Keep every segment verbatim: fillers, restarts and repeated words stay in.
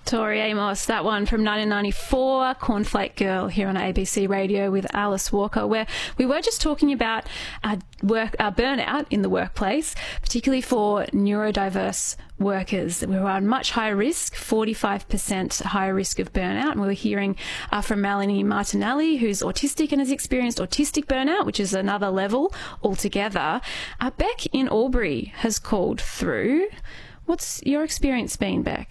Tori Amos, that one from nineteen ninety-four, Cornflake Girl, here on A B C Radio with Alice Walker, where we were just talking about our work, our burnout in the workplace, particularly for neurodiverse workers who are at much higher risk, forty-five percent higher risk of burnout. And we were hearing uh, from Melanie Martinelli, who's autistic and has experienced autistic burnout, which is another level altogether. Uh, Beck in Albury has called through. What's your experience been, Beck?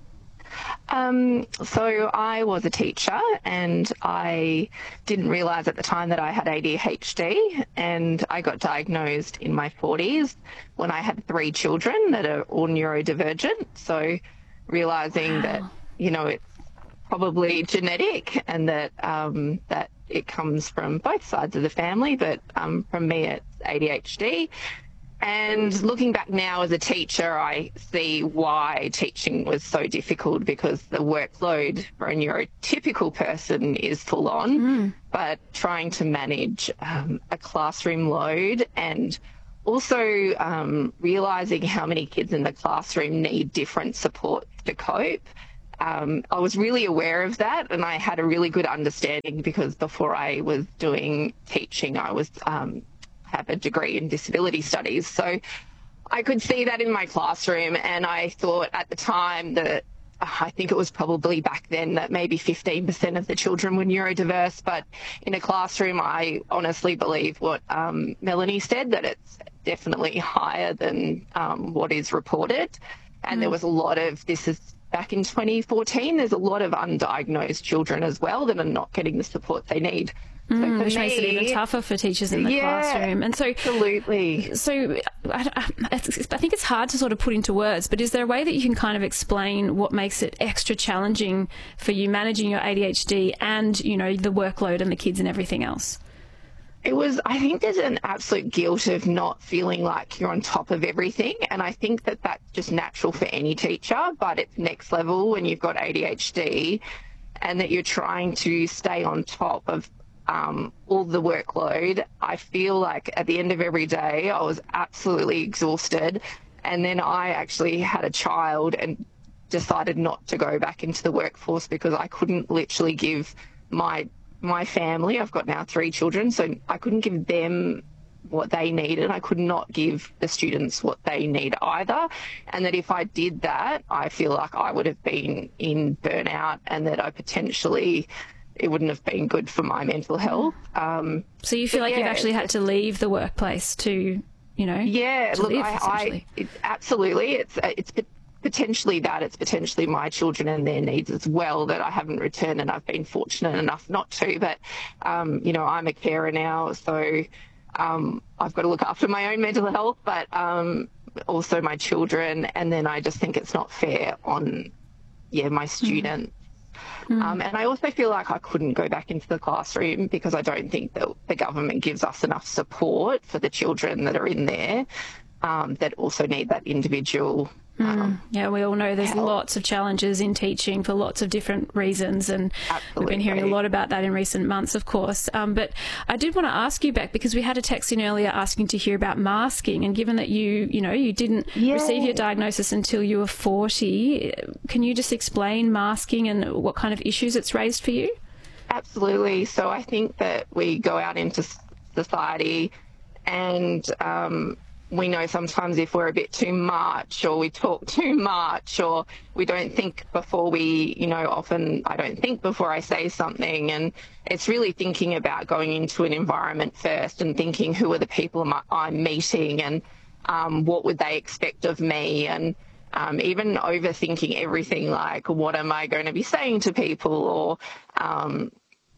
Um, so I was a teacher and I didn't realise at the time that I had A D H D, and I got diagnosed in my forties when I had three children that are all neurodivergent. So realising wow. that, you know, it's probably genetic and that um, that it comes from both sides of the family, but um, from me it's A D H D. And looking back now as a teacher, I see why teaching was so difficult, because the workload for a neurotypical person is full on, mm. but trying to manage um, a classroom load and also um, realising how many kids in the classroom need different support to cope. Um, I was really aware of that, and I had a really good understanding because before I was doing teaching, I was um, have a degree in disability studies. So I could see that in my classroom, and I thought at the time that uh, I think it was probably back then that maybe fifteen percent of the children were neurodiverse, but in a classroom I honestly believe what um, Melanie said, that it's definitely higher than um, what is reported. And mm. there was a lot of, this is back in twenty fourteen, there's a lot of undiagnosed children as well that are not getting the support they need. Mm, so which me, makes it even tougher for teachers in the yeah, classroom. And so, absolutely. So I, I, I think it's hard to sort of put into words, but is there a way that you can kind of explain what makes it extra challenging for you managing your A D H D and, you know, the workload and the kids and everything else? It was, I think there's an absolute guilt of not feeling like you're on top of everything. And I think that that's just natural for any teacher, but it's next level when you've got A D H D and that you're trying to stay on top of Um, all the workload. I feel like at the end of every day I was absolutely exhausted, and then I actually had a child and decided not to go back into the workforce because I couldn't literally give my my family, I've got now three children, so I couldn't give them what they needed. I could not give the students what they need either, and that if I did that, I feel like I would have been in burnout, and that I potentially it wouldn't have been good for my mental health. Um, so you feel like yeah, you've actually had to leave the workplace to, you know, yeah, to look, live, I, I it, absolutely, it's it's potentially that, it's potentially my children and their needs as well that I haven't returned, and I've been fortunate enough not to. But um, you know, I'm a carer now, so um, I've got to look after my own mental health, but um, also my children, and then I just think it's not fair on, yeah, my students. Mm. Mm. Um, and I also feel like I couldn't go back into the classroom because I don't think that the government gives us enough support for the children that are in there um, that also need that individual. Um, mm. Yeah, we all know there's help. lots of challenges in teaching for lots of different reasons, and Absolutely. We've been hearing a lot about that in recent months, of course. Um, but I did want to ask you back, because we had a text in earlier asking to hear about masking, and given that you, you know, you didn't yeah. receive your diagnosis until you were forty, can you just explain masking and what kind of issues it's raised for you? Absolutely. So I think that we go out into society and um, we know sometimes if we're a bit too much, or we talk too much, or we don't think before we, you know, often I don't think before I say something. And it's really thinking about going into an environment first and thinking, who are the people I'm meeting, and um, what would they expect of me? And um, even overthinking everything, like, what am I going to be saying to people? Or um,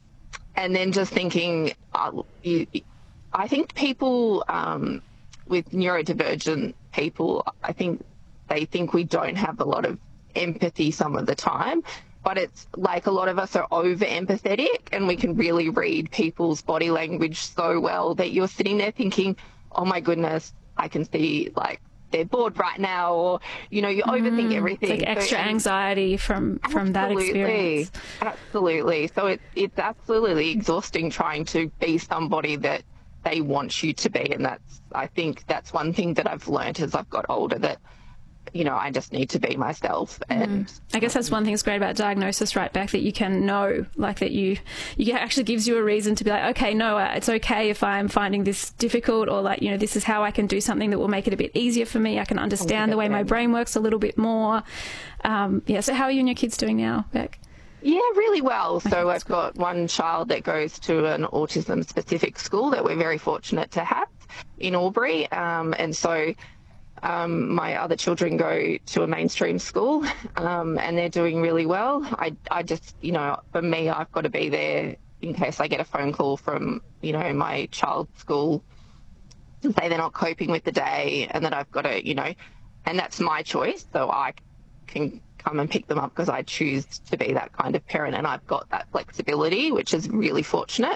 and then just thinking, uh, you, I think people... Um, with neurodivergent people, I think they think we don't have a lot of empathy some of the time, but it's like a lot of us are over empathetic, and we can really read people's body language so well that you're sitting there thinking, oh my goodness, I can see like they're bored right now, or, you know, you overthink mm, everything. It's like extra so, anxiety from, from that experience. Absolutely. So it, it's absolutely exhausting trying to be somebody that they want you to be. And that's, I think that's one thing that I've learned as I've got older, that you know, I just need to be myself. And mm. I guess that's one thing that's great about diagnosis, right, Beck, that you can know, like that you, you actually gives you a reason to be like, okay, no, it's okay if I'm finding this difficult, or like, you know, this is how I can do something that will make it a bit easier for me. I can understand the way my brain works a little bit more. Um, yeah, so how are you and your kids doing now, Beck? Yeah, really well. So I've got one child that goes to an autism-specific school that we're very fortunate to have in Albury. Um, and so um, my other children go to a mainstream school um, and they're doing really well. I, I just, you know, for me, I've got to be there in case I get a phone call from, you know, my child's school to say they're not coping with the day and that I've got to, you know, and that's my choice. So I can come and pick them up because I choose to be that kind of parent, and I've got that flexibility, which is really fortunate.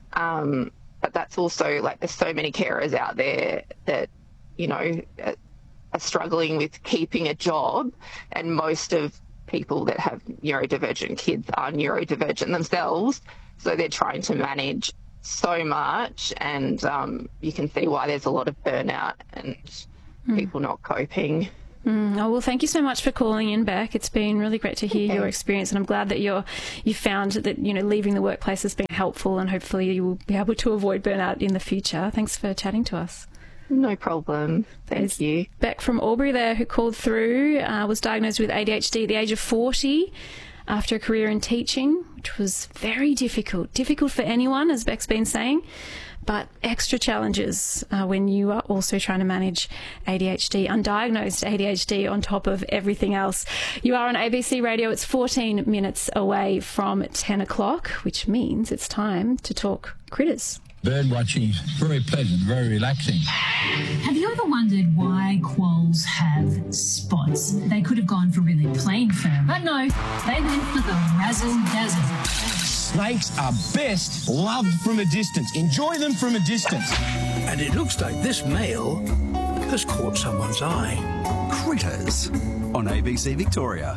Um, but that's also, like, there's so many carers out there that, you know, are struggling with keeping a job, and most of people that have neurodivergent kids are neurodivergent themselves, so they're trying to manage so much, and um, you can see why there's a lot of burnout and mm. people not coping. Mm, oh, well, thank you so much for calling in, Beck. It's been really great to hear okay. your experience, and I'm glad that you're you found that, you know, leaving the workplace has been helpful, and hopefully you will be able to avoid burnout in the future. Thanks for chatting to us. No problem. Thank There's you. Beck from Albury there, who called through, uh, was diagnosed with A D H D at the age of forty after a career in teaching, which was very difficult. Difficult for anyone, as Beck's been saying, but extra challenges uh, when you are also trying to manage A D H D, undiagnosed A D H D on top of everything else. You are on A B C Radio. It's fourteen minutes away from ten o'clock, which means it's time to talk critters. Bird watching is very pleasant, very relaxing. Have you ever wondered why quolls have spots? They could have gone for really plain fur, but no, they went for the razzle-dazzle. Snakes are best loved from a distance. Enjoy them from a distance. And it looks like this male has caught someone's eye. Critters on A B C Victoria.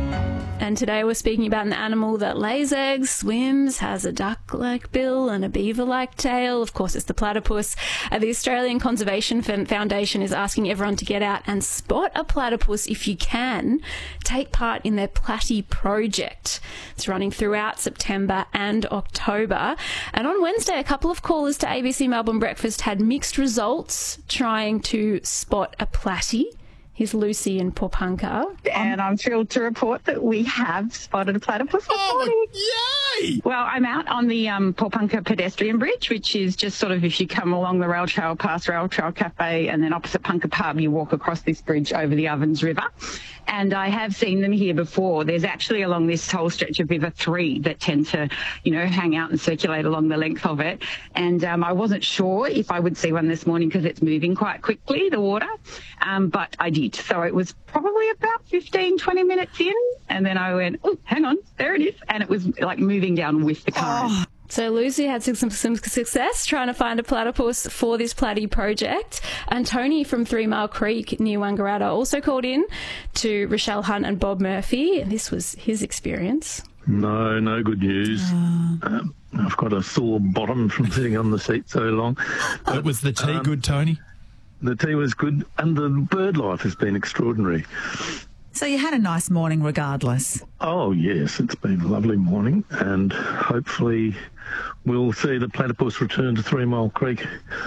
And today we're speaking about an animal that lays eggs, swims, has a duck-like bill and a beaver-like tail. Of course, it's the platypus. Uh, the Australian Conservation Foundation is asking everyone to get out and spot a platypus if you can. Take part in their Platy project. It's running throughout September and October. And on Wednesday, a couple of callers to A B C Melbourne Breakfast had mixed results trying to spot a platy. Here's Lucy in Popunka. And I'm thrilled to report that we have spotted a platypus this morning. Oh, yay! Well, I'm out on the um, Popunka pedestrian bridge, which is just sort of if you come along the rail trail past Rail Trail Cafe and then opposite Punka Pub, you walk across this bridge over the Ovens River. And I have seen them here before. There's actually along this whole stretch of River three that tend to, you know, hang out and circulate along the length of it. And um, I wasn't sure if I would see one this morning because it's moving quite quickly, the water, um, but I did. So it was probably about fifteen, twenty minutes in, and then I went, oh, hang on, there it is. And it was like moving down with the current. Oh. So Lucy had some, some success trying to find a platypus for this Platy project. And Tony from Three Mile Creek near Wangaratta also called in to Rochelle Hunt and Bob Murphy, and this was his experience. No, no good news. Oh. Um, I've got a sore bottom from sitting on the seat so long. But was the tea um, good, Tony? The tea was good, and the bird life has been extraordinary. So you had a nice morning regardless? Oh, yes, it's been a lovely morning, and hopefully we'll see the platypus return to Three Mile Creek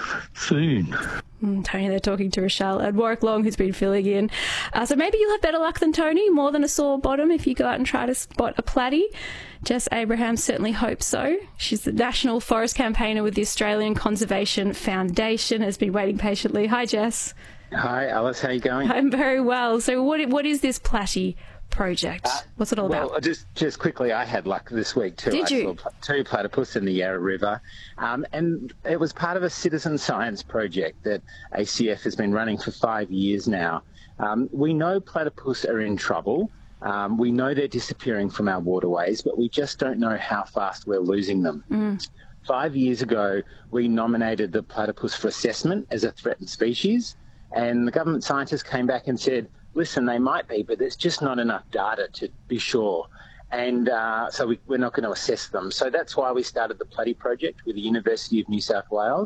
soon. Mm, Tony, they're talking to Rochelle and Warwick Long, who's been filling in. Uh, so maybe you'll have better luck than Tony, more than a sore bottom if you go out and try to spot a platy. Jess Abraham certainly hopes so. She's the National Forest Campaigner with the Australian Conservation Foundation, has been waiting patiently. Hi, Jess. Hi, Alice. How are you going? I'm very well. So what what is this Platy project? Uh, What's it all well, about? Well, just, just quickly, I had luck this week too. Did I you? saw two platypus in the Yarra River, um, and it was part of a citizen science project that A C F has been running for five years now. Um, we know platypus are in trouble. Um, we know they're disappearing from our waterways, but we just don't know how fast we're losing them. Mm. Five years ago, we nominated the platypus for assessment as a threatened species, and the government scientists came back and said, listen, they might be, but there's just not enough data to be sure. And uh, so we, we're not going to assess them. So that's why we started the Platy project with the University of New South Wales.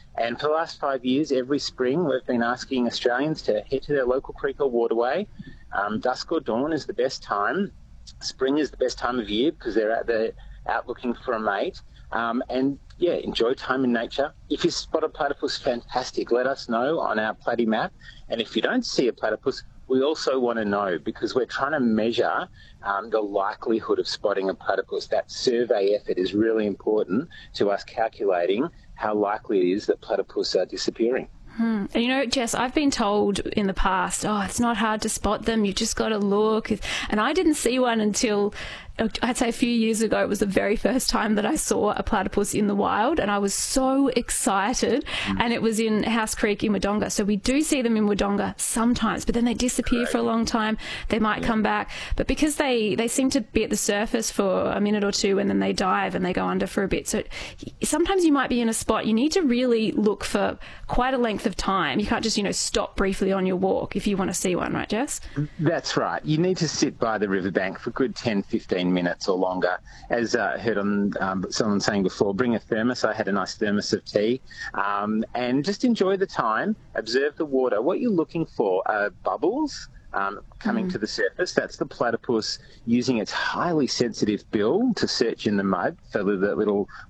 And for the last five years, every spring, we've been asking Australians to head to their local creek or waterway. Um, dusk or dawn is the best time. Spring is the best time of year because they're out there out looking for a mate. Um, and, yeah, enjoy time in nature. If you spot a platypus, fantastic. Let us know on our Platy map. And if you don't see a platypus, we also want to know because we're trying to measure um, the likelihood of spotting a platypus. That survey effort is really important to us calculating how likely it is that platypus are disappearing. Hmm. And you know, Jess, I've been told in the past, oh, it's not hard to spot them. You just got to look. And I didn't see one until, I'd say a few years ago. It was the very first time that I saw a platypus in the wild, and I was so excited. Mm. And it was in House Creek in Wodonga. So we do see them in Wodonga sometimes, but then they disappear for a long time. They might yeah. come back. But because they, they seem to be at the surface for a minute or two and then they dive and they go under for a bit. So sometimes you might be in a spot. You need to really look for quite a length of time. You can't just, you know, stop briefly on your walk if you want to see one, right, Jess? That's right. You need to sit by the riverbank for a good ten, fifteen minutes or longer. As I uh, heard on um, someone saying before, bring a thermos. I had a nice thermos of tea um, and just enjoy the time, observe the water. What you're looking for are bubbles um, coming mm. to the surface. That's the platypus using its highly sensitive bill to search in the mud for the little